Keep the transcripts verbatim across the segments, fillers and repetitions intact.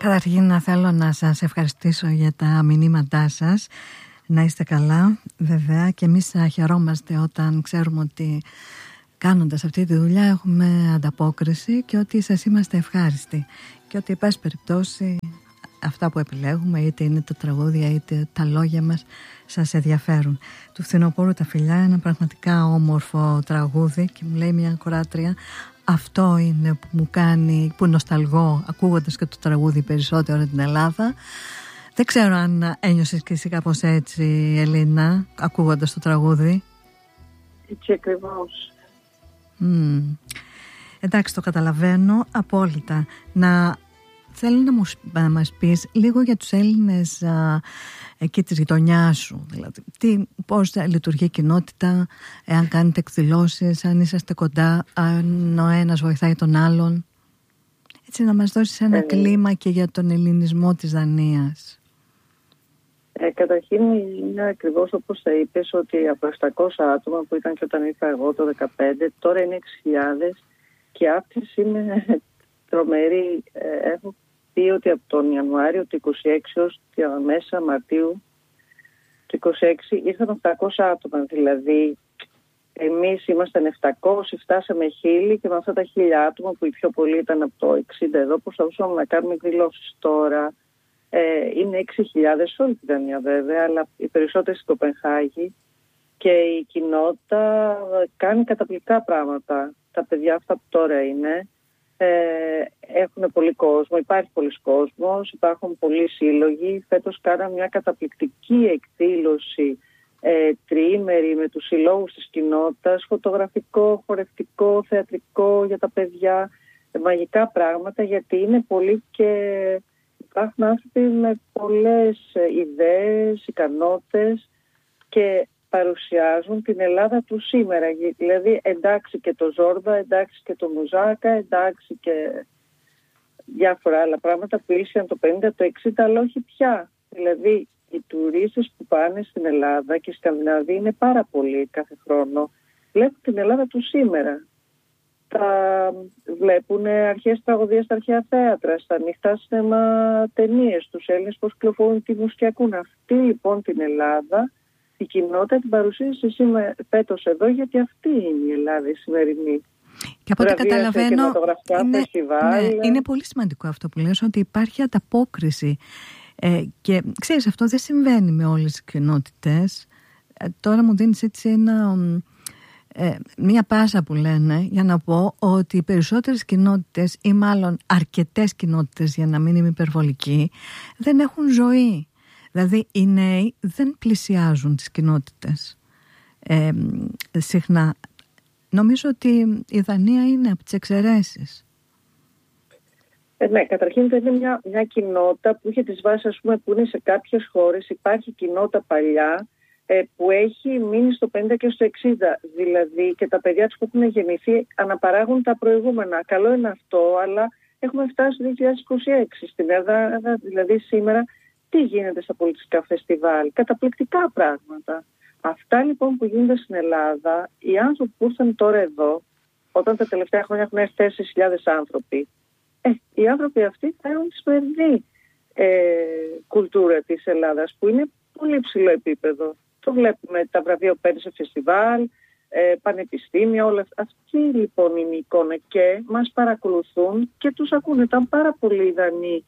Καταρχήν να θέλω να σας ευχαριστήσω για τα μηνύματά σας. Να είστε καλά, βέβαια, και εμείς χαιρόμαστε όταν ξέρουμε ότι κάνοντας αυτή τη δουλειά έχουμε ανταπόκριση και ότι σας είμαστε ευχάριστοι και ότι, εν πάση περιπτώσει, αυτά που επιλέγουμε, είτε είναι τα τραγούδια είτε τα λόγια μας, σας ενδιαφέρουν. Του Φθινοπόρου τα φιλιά, ένα πραγματικά όμορφο τραγούδι, και μου λέει μια κοράτρια, αυτό είναι που μου κάνει, που νοσταλγώ ακούγοντας και το τραγούδι περισσότερο την Ελλάδα. Δεν ξέρω αν ένιωσες και εσύ κάπως έτσι, Ελίνα, ακούγοντας το τραγούδι. Έτσι ακριβώς. Mm. Εντάξει, το καταλαβαίνω απόλυτα. Να θέλω να, μου, να μας πεις λίγο για τους Έλληνες α, εκεί της γειτονιάς σου. Δηλαδή, τι, πώς λειτουργεί η κοινότητα, εάν κάνετε εκδηλώσεις, αν είσαστε κοντά, αν ο ένας βοηθάει τον άλλον. Έτσι, να μας δώσεις ένα ε, κλίμα και για τον ελληνισμό της Δανίας. Ε, καταρχήν είναι ακριβώς όπως θα είπες, ότι από επτακόσια άτομα που ήταν και όταν ήρθα εγώ το δεκαπέντε, τώρα είναι έξι χιλιάδες και αύξηση είναι τρομερή. Ε, έχω πει ότι από τον Ιανουάριο του είκοσι έξι ως μέσα Μαρτίου του είκοσι έξι ήρθαν επτακόσια άτομα. Δηλαδή εμείς ήμασταν επτακόσια, φτάσαμε χίλια και με αυτά τα χίλια άτομα που οι πιο πολλοί ήταν από το εξήντα εδώ, προσπαθούσαμε να κάνουμε εκδηλώσεις. Τώρα ε, είναι έξι χιλιάδες σε όλη την Δανία βέβαια, αλλά οι περισσότεροι στην Κοπενχάγη, και η κοινότητα κάνει καταπληκτικά πράγματα. Τα παιδιά αυτά που τώρα είναι ε, έχουν πολύ κόσμο, υπάρχει πολλής κόσμος, υπάρχουν πολλοί σύλλογοι. Φέτος κάναμε μια καταπληκτική εκδήλωση ε, τριήμερη με τους συλλόγους της κοινότητας, φωτογραφικό, χορευτικό, θεατρικό για τα παιδιά, ε, μαγικά πράγματα, γιατί είναι πολλοί και υπάρχουν άνθρωποι με πολλές ιδέες, ικανότητες και παρουσιάζουν την Ελλάδα του σήμερα. Δηλαδή εντάξει και το Ζόρδα, εντάξει και το Μουζάκα, εντάξει και διάφορα άλλα πράγματα που ίσχυαν το πενήντα, το εξήντα, αλλά όχι πια. Δηλαδή οι τουρίστες που πάνε στην Ελλάδα και οι Σκανδιναβοί είναι πάρα πολλοί κάθε χρόνο. Βλέπουν την Ελλάδα του σήμερα. Τα βλέπουν αρχαίες τραγωδίες στα αρχαία θέατρα, στα ανοιχτά σινέμα, ταινίες, τους Έλληνες πώς κυκλοφορούν, τι μουσική ακούν. Αυτή λοιπόν την Ελλάδα η κοινότητα την παρουσίασε σήμερα φέτος εδώ, γιατί αυτή είναι η Ελλάδα η σημερινή. Και από ό,τι καταλαβαίνω είναι, ναι, είναι πολύ σημαντικό αυτό που λες, ότι υπάρχει ανταπόκριση ε, και ξέρεις, αυτό δεν συμβαίνει με όλες τις κοινότητες. ε, Τώρα μου δίνεις έτσι ένα... Ε, μία πάσα που λένε για να πω ότι οι περισσότερες κοινότητες, ή μάλλον αρκετές κοινότητες για να μην είμαι υπερβολική, δεν έχουν ζωή. Δηλαδή οι νέοι δεν πλησιάζουν τις κοινότητες ε, συχνά. Νομίζω ότι η Δανία είναι από τις εξαιρέσεις. Ε, ναι, καταρχήν δεν είναι μια, μια κοινότητα που είχε τις βάσεις, ας πούμε, που είναι σε κάποιες χώρες. Υπάρχει κοινότητα παλιά ε, που έχει μείνει στο πενήντα και στο εξήντα. Δηλαδή και τα παιδιά τους που έχουν γεννηθεί αναπαράγουν τα προηγούμενα. Καλό είναι αυτό, αλλά έχουμε φτάσει το δύο χιλιάδες είκοσι έξι στην Ελλάδα. Δηλαδή σήμερα τι γίνεται στα πολιτιστικά φεστιβάλ, καταπληκτικά πράγματα. Αυτά λοιπόν που γίνονται στην Ελλάδα, οι άνθρωποι που ήρθαν τώρα εδώ, όταν τα τελευταία χρόνια έχουν έρθει τέσσερις χιλιάδες άνθρωποι, ε, οι άνθρωποι αυτοί θα έχουν τη σημερινή ε, κουλτούρα της Ελλάδας, που είναι πολύ ψηλό επίπεδο. Το βλέπουμε, τα βραβεία που παίρνει σε φεστιβάλ, ε, πανεπιστήμια, όλα αυτά. Αυτή λοιπόν είναι η εικόνα και μας παρακολουθούν και τους ακούνε. Ήταν πάρα πολλοί Δανείοι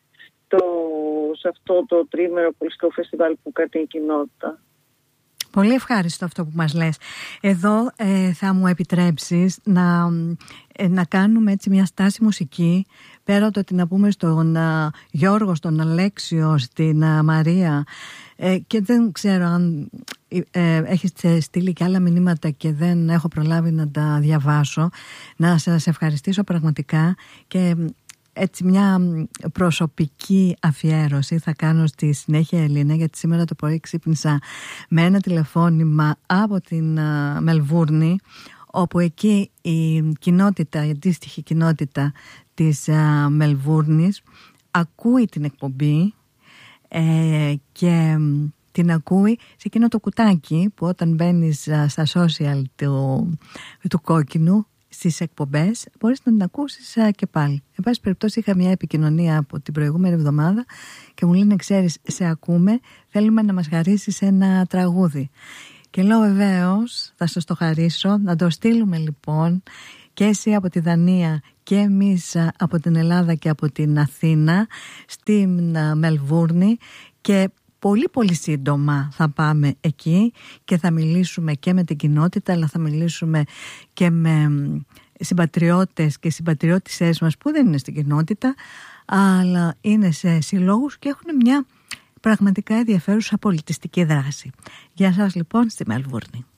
σε αυτό το τρίμερο πολιτιστικό φεστιβάλ που κάνει η κοινότητα. Πολύ ευχάριστο αυτό που μας λες. Εδώ ε, θα μου επιτρέψεις να, ε, να κάνουμε έτσι μια στάση μουσική, πέρα το ότι να πούμε στον uh, Γιώργο, στον Αλέξιο, στην uh, Μαρία, ε, και δεν ξέρω αν ε, έχεις στείλει και άλλα μηνύματα και δεν έχω προλάβει να τα διαβάσω, να σας ευχαριστήσω πραγματικά και έτσι μια προσωπική αφιέρωση θα κάνω στη συνέχεια, Ελίνα, γιατί σήμερα το πρωί ξύπνησα με ένα τηλεφώνημα από την uh, Μελβούρνη, όπου εκεί η κοινότητα, η αντίστοιχη κοινότητα της uh, Μελβούρνης ακούει την εκπομπή ε, και την ακούει σε εκείνο το κουτάκι που όταν μπαίνεις uh, στα social του, του κόκκινου στις εκπομπές, μπορείς να την ακούσεις και πάλι. Εν πάση περιπτώσει, είχα μια επικοινωνία από την προηγούμενη εβδομάδα και μου λένε, ξέρεις, σε ακούμε, θέλουμε να μας χαρίσεις ένα τραγούδι. Και λέω, βεβαίως, θα σας το χαρίσω, να το στείλουμε λοιπόν και εσύ από τη Δανία και εμείς από την Ελλάδα και από την Αθήνα στην Μελβούρνη, και πολύ πολύ σύντομα θα πάμε εκεί και θα μιλήσουμε και με την κοινότητα, αλλά θα μιλήσουμε και με συμπατριώτες και συμπατριώτισσές μας που δεν είναι στην κοινότητα, αλλά είναι σε συλλόγους και έχουν μια πραγματικά ενδιαφέρουσα πολιτιστική δράση. Γεια σας λοιπόν στη Μελβούρνη.